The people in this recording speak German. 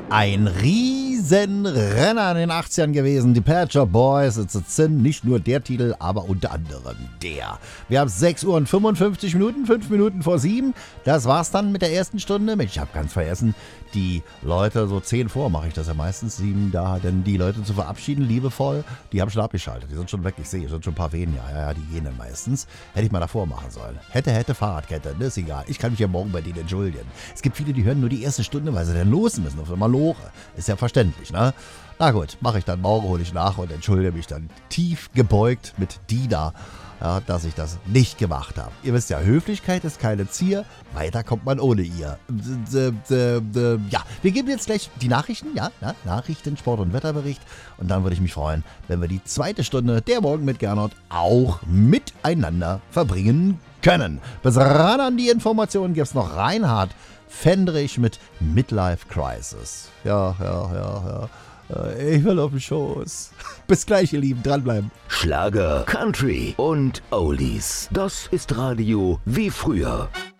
Ein Riesenrenner in den 80ern gewesen. Die Pet Shop Boys, It's a Sin. Nicht nur der Titel, aber unter anderem der. Wir haben 6 Uhr und 55 Minuten, 5 Minuten vor 7. Das war's dann mit der ersten Stunde. Mensch, ich habe ganz vergessen, die Leute, so 10 vor mache ich das ja meistens, 7 da, denn die Leute zu verabschieden, liebevoll, die haben schon abgeschaltet. Die sind schon weg, ich sehe, sind schon ein paar weniger. Ja, die gehen dann meistens. Hätte ich mal davor machen sollen. Hätte, Fahrradkette, das ist egal. Ich kann mich ja morgen bei denen entschuldigen. Es gibt viele, die hören nur die erste Stunde, weil sie dann los müssen auf einmal Lore. Ist ja verständlich, ne? Na gut, mache ich dann morgen, hole ich nach und entschuldige mich dann tief gebeugt mit Dina, ja, dass ich das nicht gemacht habe. Ihr wisst ja, Höflichkeit ist keine Zier, weiter kommt man ohne ihr. Ja, wir geben jetzt gleich die Nachrichten, ja, Nachrichten, Sport- und Wetterbericht und dann würde ich mich freuen, wenn wir die zweite Stunde der Morgen mit Gernot auch miteinander verbringen können. Bis ran an die Informationen gibt's noch Reinhard Fendrich mit Midlife Crisis. Ja. Ich will auf den Schoß. Bis gleich, ihr Lieben. Dranbleiben. Schlager, Country und Oldies. Das ist Radio wie früher.